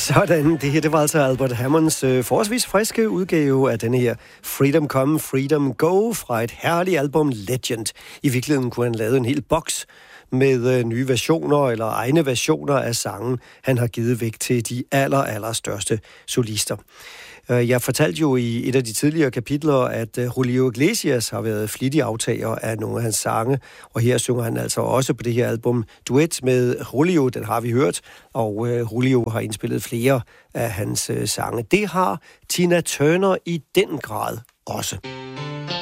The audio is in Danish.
Sådan, det her, det var altså Albert Hammonds forholdsvis friske udgave af denne her Freedom Come, Freedom Go fra et herligt album Legend. I virkeligheden kunne han lave en hel boks med nye versioner eller egne versioner af sangen, han har givet væk til de allerstørste solister. Jeg fortalte jo i et af de tidligere kapitler, at Julio Iglesias har været flittig aftager af nogle af hans sange, og her synger han altså også på det her album duet med Julio, den har vi hørt, og Julio har indspillet flere af hans sange. Det har Tina Turner i den grad også.